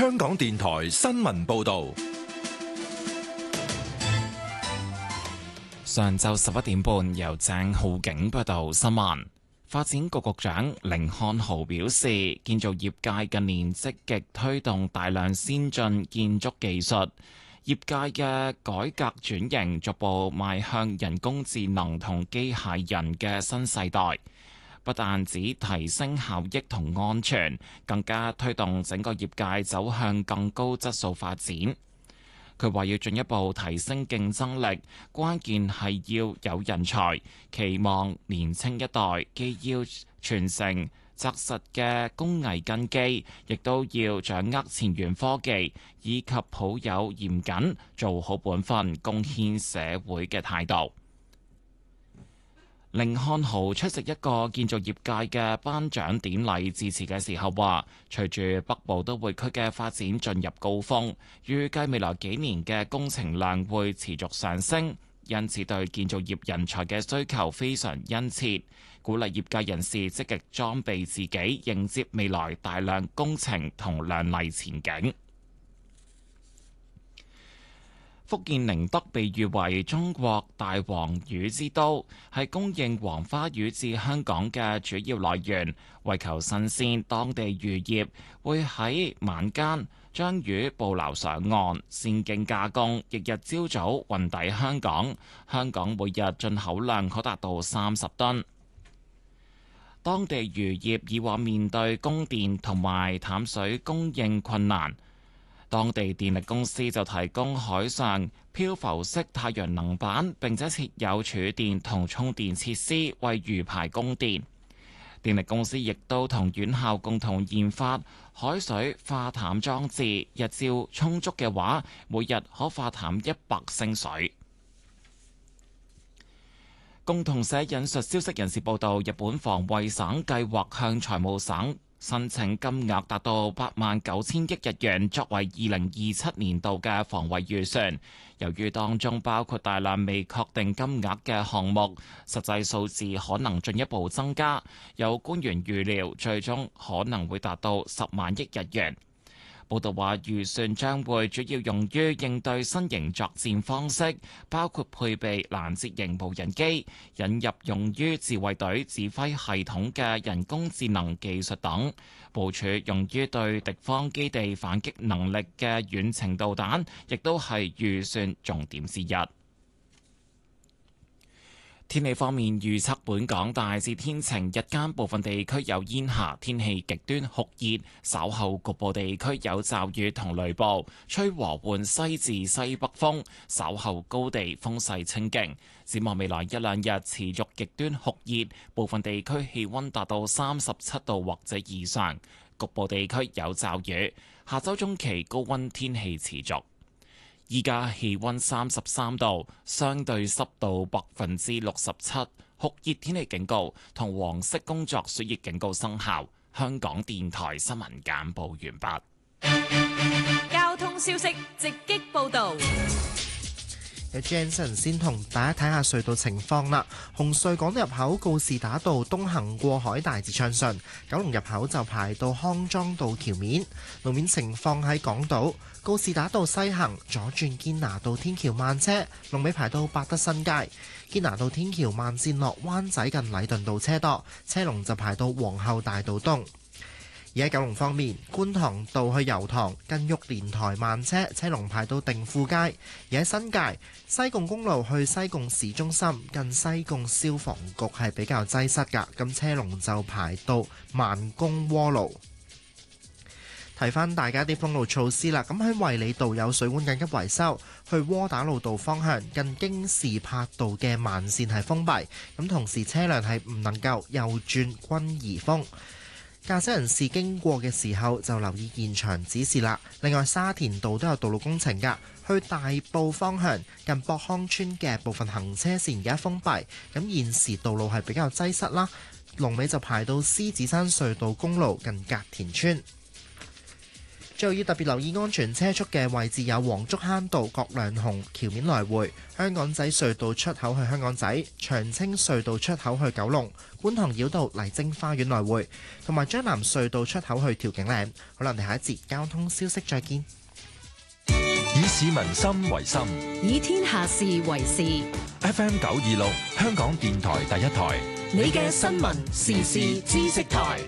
香港電台新聞報道。 上晝11點半，由鄭浩景報道新聞。發展局局長甯漢豪表示，建造業界近年積極推動大量先進建築技術，業界嘅改革轉型逐步邁向人工智能同機械人嘅新世代，不但只提升效益同安全，更加推動整個業界走向更高質素發展。佢話要進一步提升競爭力，關鍵係要有人才，期望年青一代既要傳承紮實嘅工藝根基，亦都要掌握前沿科技，以及抱有嚴謹做好本分、貢獻社會嘅態度。甯漢豪出席一個建造業界嘅頒獎典禮致辭嘅時候話，隨住北部都會區嘅發展進入高峰，預計未來幾年嘅工程量會持續上升，因此對建造業人才嘅需求非常殷切，鼓勵業界人士積極裝備自己，迎接未來大量工程同亮麗前景。福建寧德被譽為中國大黃魚之都，係供應黃花魚至香港嘅主要來源。為求新鮮，當地漁業會喺晚間將魚捕撈上岸，先經加工，翌日朝早運抵香港。香港每日進口量可達到30噸。當地漁業以往面對供電同埋淡水供應困難，當地電力公司就提供海上漂浮式太陽能板，並且設有儲電同充電設施為魚排供電。電力公司亦都同院校共同研發海水化淡裝置，日照充足嘅話，每日可化淡100升水。共同社引述消息人士報道，日本防衛省計劃向財務省申請金額達到89000億日元，作為2027年度嘅防衛預算。由於當中包括大量未確定金額嘅項目，實際數字可能進一步增加。有官員預料，最終可能會達到10萬億日元。報道話，預算將會主要用於應對新型作戰方式，包括配備攔截型無人機、引入用於自衛隊指揮系統嘅人工智能技術等，部署用於對敵方基地反擊能力嘅遠程導彈，亦都係預算重點之一。天氣方面預測，本港大致天晴，日間部分地區有煙霞，天氣極端酷熱，稍後局部地區有驟雨同雷暴，吹和緩西至西北風，稍後高地風勢清勁。展望未來一兩日持續極端酷熱，部分地區氣溫達到37度或者以上，局部地區有驟雨。下周中期高溫天氣持續。依家氣溫33度，相對濕度67%，酷熱天氣警告同黃色工作暑熱警告生效。香港電台新聞簡報完畢。交通消息直擊報道。 有 Jensen 先同大家睇下隧道情況啦。紅隧港島入口告士打道東行過海大致暢順，九龍入口就排到康莊道橋面。路面情況喺港島告士打道西行左轉堅拿道天橋慢車，龍尾排到百德新街。堅拿道天橋慢線落灣仔近禮頓道車多，車龍就排到皇后大道東。而喺九龍方面，觀塘道去油塘近玉蓮台慢車，車龍排到定富街；而喺新界西貢公路去西貢市中心近西貢消防局係比較擠塞㗎，咁車龍就排到萬公窩路。提翻大家啲封路措施啦，咁喺衛理道有水管緊急維修，去窩打老道方向近京士柏道嘅慢線係封閉，咁同時車輛係唔能夠右轉君怡峰。駕駛人士經過嘅時候就留意現場指示啦。另外，沙田道都有道路工程㗎，去大埔方向近博康村嘅部分行車線而家封閉，咁現時道路係比較擠塞啦。龍尾就排到獅子山隧道公路近隔田村。 最後要特別留意安全車速嘅位置有黃竹坑道、葛量洪橋面來回、香港仔隧道出口去香港仔、長青隧道出口去九龍、觀塘繞道麗晶花園來回，同埋將南隧道出口去調景嶺。好啦，我哋下一節交通消息再見。 以市民心為心， 以天下事為事。 FM 926，香港電台第一台， 你嘅新聞時事知識台。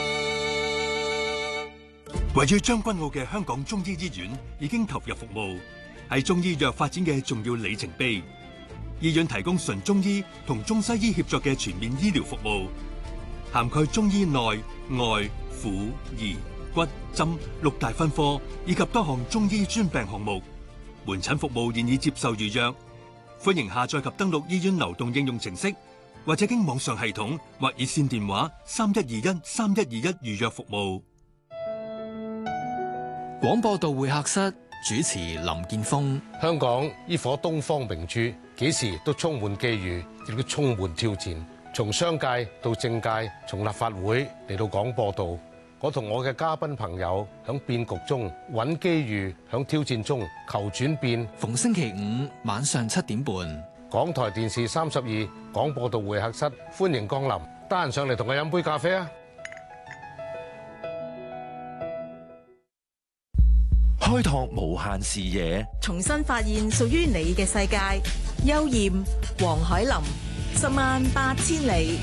位於將軍澳嘅香港中醫醫院已經投入服務，係中醫藥發展嘅重要里程碑。醫院提供純中醫同中西醫協作嘅全面醫療服務，涵蓋中醫內外婦兒骨針6大分科，以及多項中醫專病項目。門診服務現已接受預約，歡迎下載及登錄醫院流動應用程式，或者經網上系統或熱線電話3121-3121預約服務。 廣播道會客室主持林健鋒。 香港呢顆東方明珠，幾時都充滿機遇，亦都充滿挑戰。從商界到政界，從立法會嚟到廣播道，我同我嘅嘉賓朋友響變局中揾機遇，響挑戰中求轉變。 逢星期五晚上7點半， 港台電視32廣播道會客室，歡迎光臨。得閒上嚟同我飲杯咖啡啊！ 開拓無限視野， 重新發現屬於你嘅世界。邱艷、黃海琳，108000里。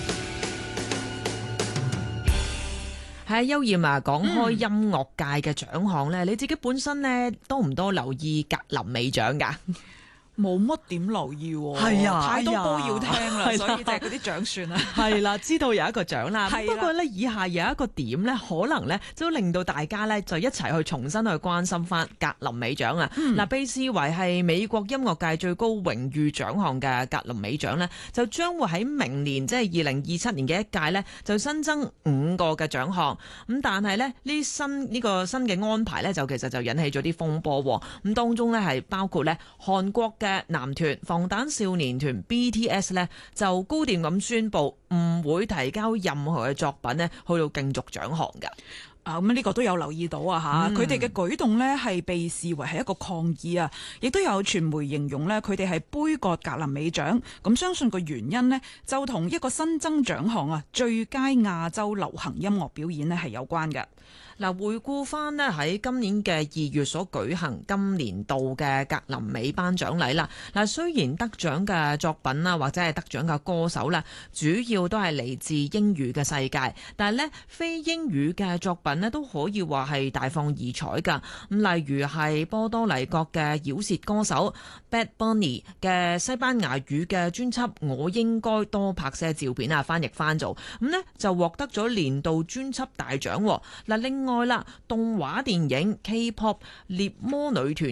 係邱艷啊，講開音樂界嘅獎項咧，你自己本身咧多唔多留意格林美獎㗎？ 冇乜點留意喎， 係啊， 太多歌要聽啦， 係啊， 所以就係嗰啲獎算啦。 係啦，知道有一個獎啦， 係啦， 不過咧以下有一個點咧，可能咧都令到大家咧就一齊去重新去關心翻格林美獎啊。嗱，被視為係美國音樂界最高榮譽獎項嘅格林美獎咧，就將會喺明年即係2027年嘅一屆咧，就新增5個嘅獎項。咁但係咧呢個新嘅安排咧，就其實就引起咗啲風波喎。咁當中咧係包括咧韓國嘅男團防彈少年團 BTS 咧就高調咁宣布唔會提交任何嘅作品咧去到競逐獎項㗎。 咁呢個都有留意到啊嚇，佢哋嘅舉動呢係被視為係一個抗議啊，亦都有傳媒形容呢，佢哋係杯葛格林美獎。咁相信個原因呢，就同一個新增獎項啊，最佳亞洲流行音樂表演呢係有關嘅。嗱，回顧翻呢喺今年嘅2月所舉行今年度嘅格林美頒獎禮啦。嗱，雖然得獎嘅作品啦，或者係得獎嘅歌手啦，主要都係嚟自英語嘅世界，但係咧非英語嘅作品咧都可以話係大放異彩㗎。咁例如係波多黎各嘅饒舌歌手 Bad Bunny 嘅西班牙語嘅專輯《我應該多拍些照片》啊，翻譯翻做咁呢就獲得咗年度專輯大獎。嗱，另外啦，動畫電影 K-pop 獵魔女團